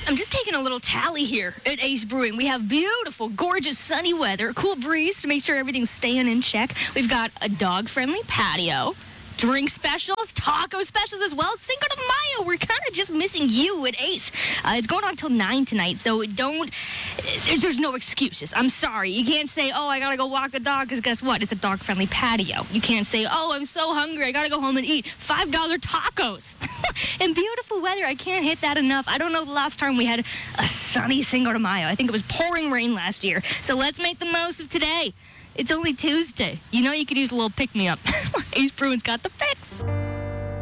I'm just taking a little tally here at Ace Brewing. We have beautiful, gorgeous, sunny weather, a cool breeze to make sure everything's staying in check. We've got a dog-friendly patio, drink specials, taco specials as well. Cinco de Mayo. We're kind of just missing you at Ace. It's going on till 9 tonight, so there's no excuses. I'm sorry. You can't say, oh, I got to go walk the dog, because guess what? It's a dog-friendly patio. You can't say, oh, I'm so hungry. I got to go home and eat $5 tacos. And beautiful weather. I can't hit that enough. I don't know the last time we had a sunny Cinco de Mayo. I think it was pouring rain last year. So let's make the most of today. It's only Tuesday. You know you could use a little pick-me-up. Ace Brewing's got the fix.